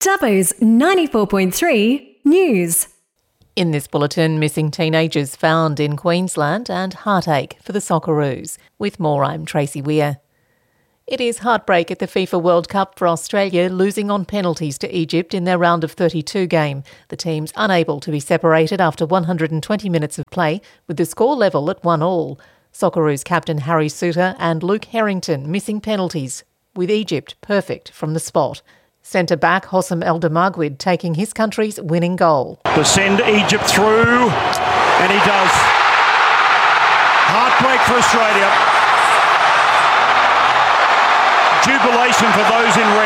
Dubbo's 94.3 News. In this bulletin, missing teenagers found in Queensland and heartache for the Socceroos. With more, I'm Tracy Weir. It is heartbreak at the FIFA World Cup for Australia, losing on penalties to Egypt in their round of 32 game. The teams unable to be separated after 120 minutes of play, with the score level at 1-1. Socceroos captain Harry Souttar and Luke Harrington missing penalties, with Egypt perfect from the spot. Centre-back Hossam Eldamaguid taking his country's winning goal. To send Egypt through, and he does. Heartbreak for Australia. Jubilation for those in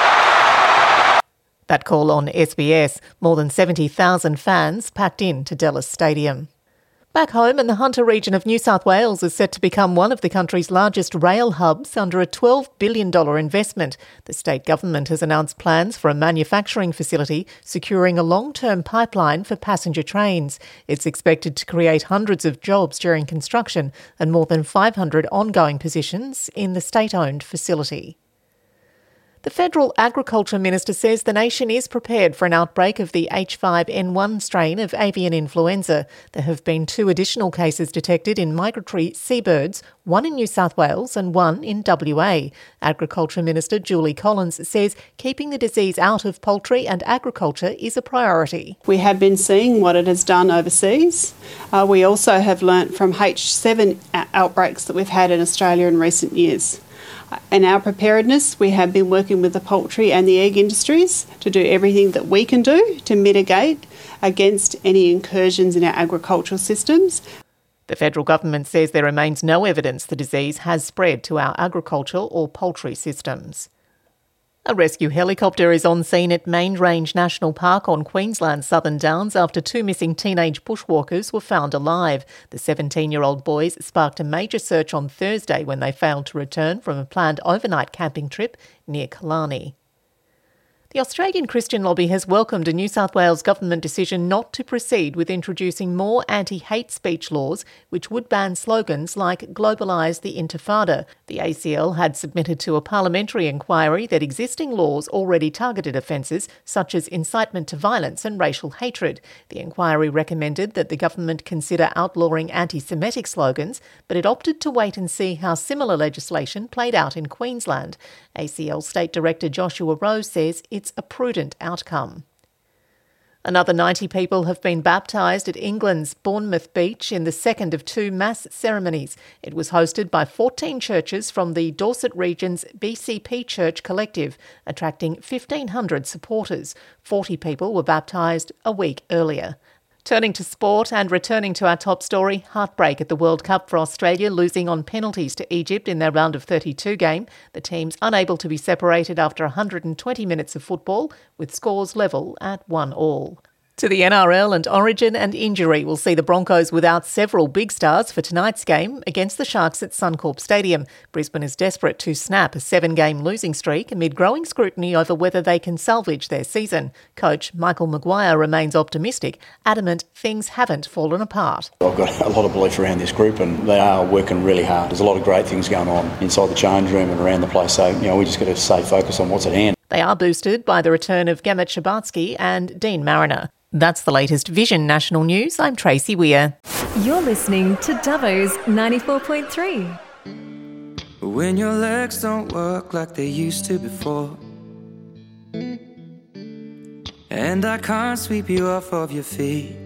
red. That call on SBS. More than 70,000 fans packed in to Delis Stadium. Back home, and the Hunter region of New South Wales is set to become one of the country's largest rail hubs under a $12 billion investment. The state government has announced plans for a manufacturing facility securing a long-term pipeline for passenger trains. It's expected to create hundreds of jobs during construction and more than 500 ongoing positions in the state-owned facility. The Federal Agriculture Minister says the nation is prepared for an outbreak of the H5N1 strain of avian influenza. There have been 2 additional cases detected in migratory seabirds, one in New South Wales and one in WA. Agriculture Minister Julie Collins says keeping the disease out of poultry and agriculture is a priority. We have been seeing what it has done overseas. We also have learnt from H7 outbreaks that we've had in Australia in recent years. In our preparedness, we have been working with the poultry and the egg industries to do everything that we can do to mitigate against any incursions in our agricultural systems. The federal government says there remains no evidence the disease has spread to our agricultural or poultry systems. A rescue helicopter is on scene at Main Range National Park on Queensland's Southern Downs after 2 missing teenage bushwalkers were found alive. The 17-year-old boys sparked a major search on Thursday when they failed to return from a planned overnight camping trip near Killarney. The Australian Christian Lobby has welcomed a New South Wales government decision not to proceed with introducing more anti-hate speech laws which would ban slogans like "globalise the Intifada." The ACL had submitted to a parliamentary inquiry that existing laws already targeted offences such as incitement to violence and racial hatred. The inquiry recommended that the government consider outlawing anti-Semitic slogans, but it opted to wait and see how similar legislation played out in Queensland. ACL State Director Joshua Rose says it's a prudent outcome. Another 90 people have been baptised at England's Bournemouth Beach in the second of 2 mass ceremonies. It was hosted by 14 churches from the Dorset region's BCP Church Collective, attracting 1,500 supporters. 40 people were baptised a week earlier. Turning to sport and returning to our top story, heartbreak at the World Cup for Australia, losing on penalties to Egypt in their round of 32 game. The teams unable to be separated after 120 minutes of football, with scores level at 1-1. To the NRL, and origin and injury will see the Broncos without several big stars for tonight's game against the Sharks at Suncorp Stadium. Brisbane is desperate to snap a 7-game losing streak amid growing scrutiny over whether they can salvage their season. Coach Michael Maguire remains optimistic, adamant things haven't fallen apart. I've got a lot of belief around this group and they are working really hard. There's a lot of great things going on inside the change room and around the place, so we just got to stay focused on what's at hand. They are boosted by the return of Gamet Shabatsky and Dean Mariner. That's the latest Vision National News. I'm Tracy Weir. You're listening to Dubbo's 94.3. When your legs don't work like they used to before, and I can't sweep you off of your feet,